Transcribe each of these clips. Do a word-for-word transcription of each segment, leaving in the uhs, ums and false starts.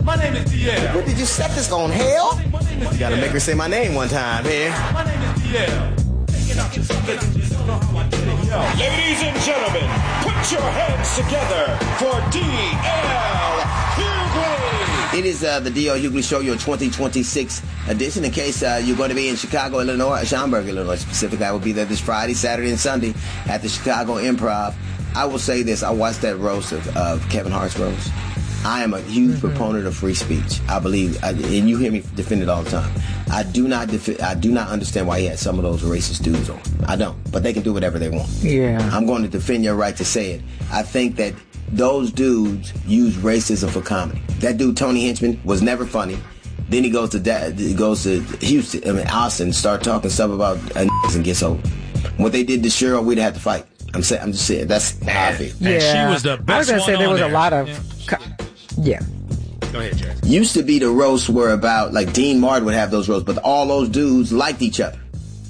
My name is D L. What, did you set this on hell? My name is You gotta D L. make her say my name one time here. My name is D L. Ladies and gentlemen, put your hands together for D L Hughley. It is uh, the D L Hughley Show, your twenty twenty-six edition. In case uh, you're going to be in Chicago, Illinois, Schaumburg, Illinois specifically, I will be there this Friday, Saturday, and Sunday at the Chicago Improv. I will say this. I watched that roast of, of Kevin Hart's roast. I am a huge mm-hmm. proponent of free speech. I believe, I, and you hear me defend it all the time. I do not defi- I do not understand why he had some of those racist dudes on. I don't. But they can do whatever they want. Yeah. I'm going to defend your right to say it. I think that those dudes use racism for comedy. That dude, Tony Hinchman, was never funny. Then he goes to da- he goes to Houston, I mean Austin, start talking stuff about uh, and gets over. What they did to Cheryl, we'd have to fight. I'm saying, I'm just saying, that's how I feel. Yeah. And she was the best I was gonna one say there on was there. a lot of, Yeah. co- yeah. Go ahead, Jerry. Used to be the roasts were about, like Dean Martin would have those roasts, but all those dudes liked each other.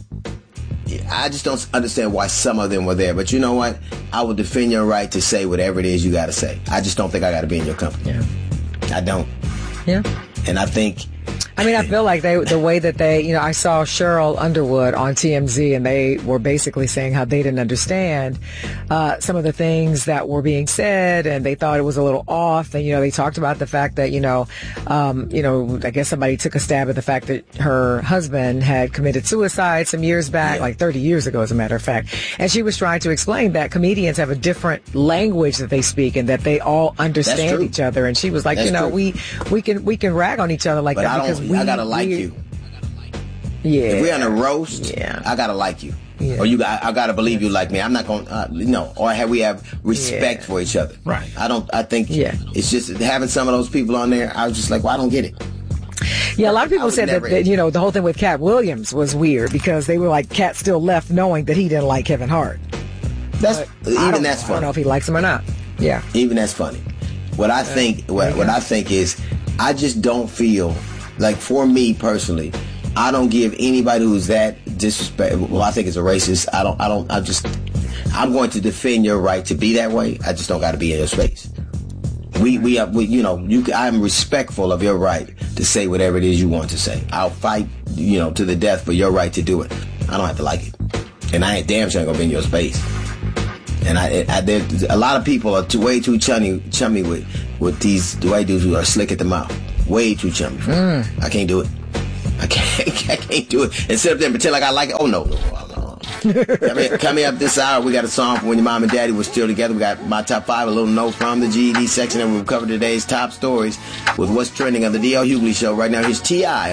I just don't understand why some of them were there. But you know what? I will defend your right to say whatever it is you got to say. I just don't think I got to be in your company. Yeah. I don't. Yeah. And I think... I mean, I feel like they, the way that they, you know, I saw Cheryl Underwood on T M Z, and they were basically saying how they didn't understand uh, some of the things that were being said, and they thought it was a little off. And, you know, they talked about the fact that, you know, um, you know, I guess somebody took a stab at the fact that her husband had committed suicide some years back, yeah. like thirty years ago, as a matter of fact. And she was trying to explain that comedians have a different language that they speak, and that they all understand each other. And she was like, That's you know, true. we we can we can rag on each other like but that I because don't, we I gotta like we, you. Yeah. If we're on a roast, yeah. I gotta like you. Yeah. Or you, I, I gotta believe you like me. I'm not gonna, uh, you know, or have we have respect Yeah. for each other. Right. I don't, I think Yeah. it's just having some of those people on there, I was just like, well, I don't get it. Yeah, a lot of I people would said that, never- that, you know, the whole thing with Cat Williams was weird because they were like, Cat still left knowing that he didn't like Kevin Hart. That's, But I even don't that's know. I don't know funny. if he likes him or not. Yeah. Even that's funny. What I think, what, what I think is, I just don't feel like, for me personally, I don't give anybody who's that disrespectful. Well, I think it's a racist. I don't. I don't. I just. I'm going to defend your right to be that way. I just don't got to be in your space. We we are. We, you know. You. I'm respectful of your right to say whatever it is you want to say. I'll fight. You know, to the death for your right to do it. I don't have to like it, and I ain't damn sure ain't gonna be in your space. And I, I there, a lot of people are too, way too chummy, chummy with with these white dudes who are slick at the mouth. Way too chummy. Mm. I can't do it. I can't. I can't do it. And sit up there and pretend like I like it. Oh no. Coming come here up this hour. We got a song from when your mom and daddy were still together. We got my top five, a little note from the G E D section, and we'll cover today's top stories with what's trending on the D L Hughley Show right now. Here's T I